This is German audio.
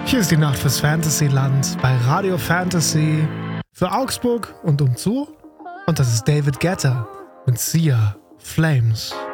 Hier ist die Nacht fürs Fantasyland bei Radio Fantasy für Augsburg und umzu. Und das ist David Guetta mit Sia Flames.